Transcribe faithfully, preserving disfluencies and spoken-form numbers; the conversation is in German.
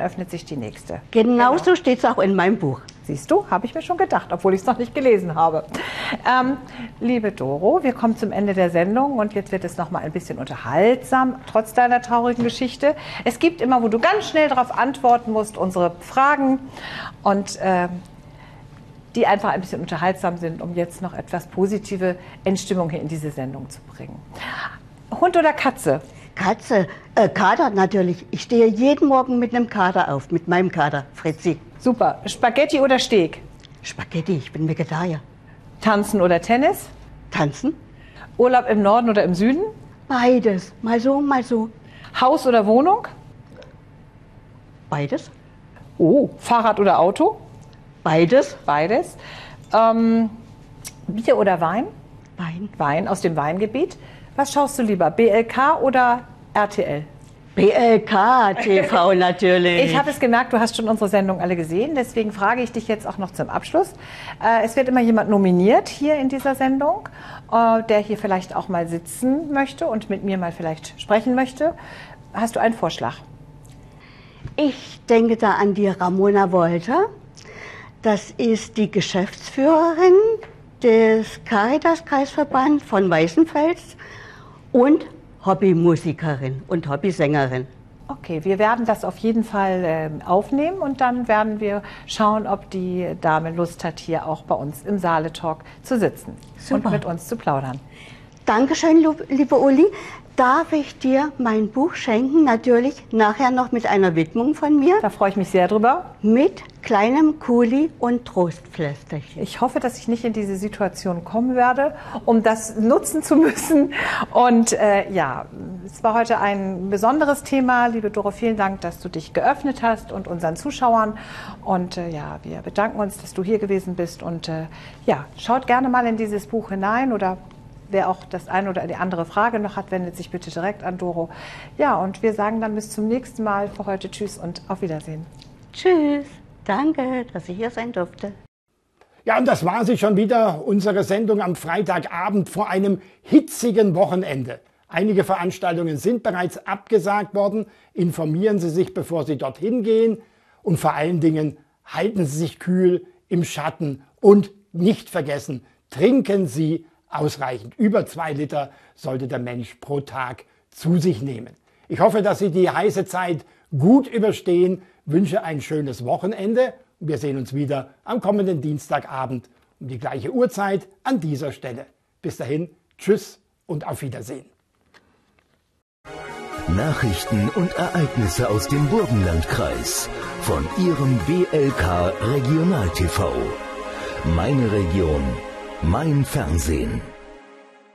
öffnet sich die nächste. Genauso genau. Steht es auch in meinem Buch. Siehst du, habe ich mir schon gedacht, obwohl ich es noch nicht gelesen habe. Ähm, liebe Doro, wir kommen zum Ende der Sendung und jetzt wird es noch mal ein bisschen unterhaltsam, trotz deiner traurigen Geschichte. Es gibt immer, wo du ganz schnell darauf antworten musst, unsere Fragen und äh, die einfach ein bisschen unterhaltsam sind, um jetzt noch etwas positive Endstimmung hier in diese Sendung zu bringen. Hund oder Katze? Katze, äh, Kater natürlich. Ich stehe jeden Morgen mit einem Kater auf, mit meinem Kater, Fritzi. Super. Spaghetti oder Steak? Spaghetti, ich bin Vegetarier. Tanzen oder Tennis? Tanzen. Urlaub im Norden oder im Süden? Beides, mal so, mal so. Haus oder Wohnung? Beides. Oh, Fahrrad oder Auto? Beides. Beides. Ähm, Bier oder Wein? Wein. Wein aus dem Weingebiet. Was schaust du lieber, B L K oder R T L? B L K T V natürlich. Ich habe es gemerkt, du hast schon unsere Sendung alle gesehen, deswegen frage ich dich jetzt auch noch zum Abschluss. Äh, es wird immer jemand nominiert hier in dieser Sendung, äh, der hier vielleicht auch mal sitzen möchte und mit mir mal vielleicht sprechen möchte. Hast du einen Vorschlag? Ich denke da an die Ramona Wolter. Das ist die Geschäftsführerin des Caritas-Kreisverband von Weißenfels und Hobbymusikerin und Hobbysängerin. Okay, wir werden das auf jeden Fall äh, aufnehmen und dann werden wir schauen, ob die Dame Lust hat, hier auch bei uns im Saale-Talk zu sitzen. Super. Und mit uns zu plaudern. Dankeschön, liebe Uli. Darf ich dir mein Buch schenken? Natürlich nachher noch mit einer Widmung von mir. Da freue ich mich sehr drüber. Mit kleinem Kuli und Trostpflästerchen. Ich hoffe, dass ich nicht in diese Situation kommen werde, um das nutzen zu müssen. Und äh, ja, es war heute ein besonderes Thema. Liebe Doro, vielen Dank, dass du dich geöffnet hast und unseren Zuschauern. Und äh, ja, wir bedanken uns, dass du hier gewesen bist. Und äh, ja, schaut gerne mal in dieses Buch hinein oder wer auch das eine oder die andere Frage noch hat, wendet sich bitte direkt an Doro. Ja, und wir sagen dann bis zum nächsten Mal. Für heute tschüss und auf Wiedersehen. Tschüss. Danke, dass ich hier sein durfte. Ja, und das war sie schon wieder, unsere Sendung am Freitagabend vor einem hitzigen Wochenende. Einige Veranstaltungen sind bereits abgesagt worden. Informieren Sie sich, bevor Sie dorthin gehen. Und vor allen Dingen halten Sie sich kühl im Schatten. Und nicht vergessen, trinken Sie ausreichend. Über zwei Liter sollte der Mensch pro Tag zu sich nehmen. Ich hoffe, dass Sie die heiße Zeit gut überstehen, wünsche ein schönes Wochenende und wir sehen uns wieder am kommenden Dienstagabend um die gleiche Uhrzeit an dieser Stelle. Bis dahin, tschüss und auf Wiedersehen. Nachrichten und Ereignisse aus dem Burgenlandkreis von Ihrem B L K Regional T V. Meine Region. Mein Fernsehen.